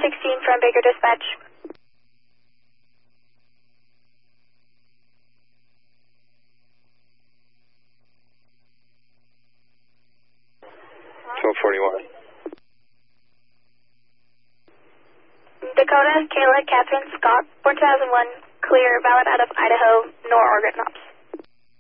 116 from Baker Dispatch. Dakota, Kayla, Catherine, Scott, 4001, clear, valid out of Idaho, nor Oregon Ops.